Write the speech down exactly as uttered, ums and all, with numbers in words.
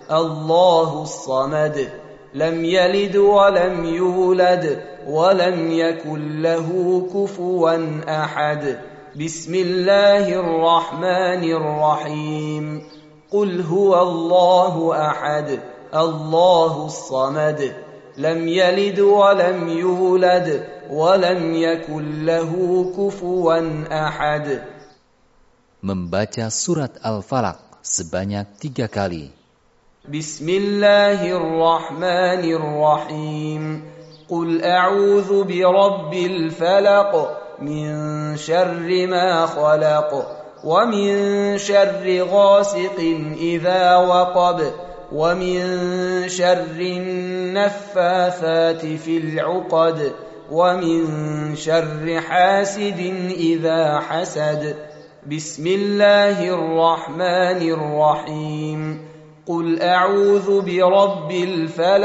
الله الصمد لم يلد ولم يولد ولم يكن له كفوا أحد بسم الله الرحمن الرحيم قل هو الله أحد الله الصمد لم يلد ولم يولد ولم يكن له كفوا أحد. Membaca surat Al-Falaq sebanyak tiga kali. Bismillahirrahmanirrahim. Qul a'udzu birabbil falaq min syarri ma khalaq wa min syarri ghasiqin idza waqab wa min syarri naffathati fil 'uqad wa min syarri hasidin idza hasad. Bismillahirrahmanirrahim. Qul a'udzu birabbil falaq